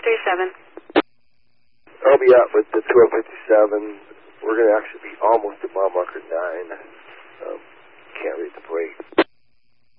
1237. I'll be out with the 1257. We're going to actually be almost at mile marker 9. Can't read the brake.